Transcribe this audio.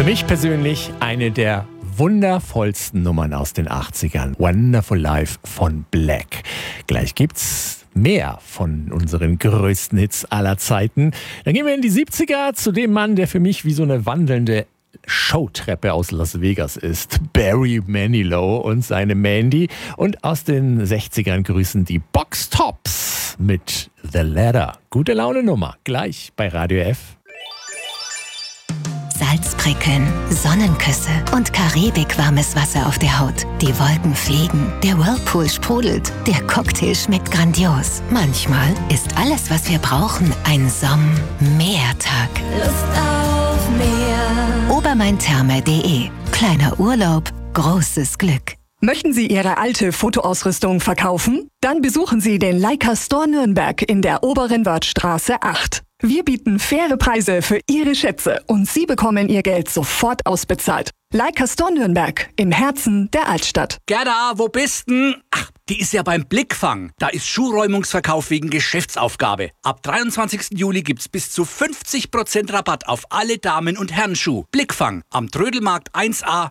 mich persönlich eine der wundervollsten Nummern aus den 80ern. Wonderful Life von Black. Gleich gibt's mehr von unseren größten Hits aller Zeiten. Dann gehen wir in die 70er zu dem Mann, der für mich wie so eine wandelnde Showtreppe aus Las Vegas ist. Barry Manilow und seine Mandy. Und aus den 60ern grüßen die Box Tops mit The Ladder. Gute Laune Nummer. Gleich bei Radio F. Salzprickeln, Sonnenküsse und karibikwarmes Wasser auf der Haut. Die Wolken fliegen, der Whirlpool sprudelt, der Cocktail schmeckt grandios. Manchmal ist alles, was wir brauchen, ein Sommertag. Lust auf mehr. Obermaintherme.de. Kleiner Urlaub, großes Glück. Möchten Sie Ihre alte Fotoausrüstung verkaufen? Dann besuchen Sie den Leica Store Nürnberg in der Oberen Wörthstraße 8. Wir bieten faire Preise für Ihre Schätze und Sie bekommen Ihr Geld sofort ausbezahlt. Leica Store Nürnberg im Herzen der Altstadt. Gerda, wo bist denn? Ach, die ist ja beim Blickfang. Da ist Schuhräumungsverkauf wegen Geschäftsaufgabe. Ab 23. Juli gibt's bis zu 50% Rabatt auf alle Damen- und Herrenschuh. Blickfang am Trödelmarkt 1a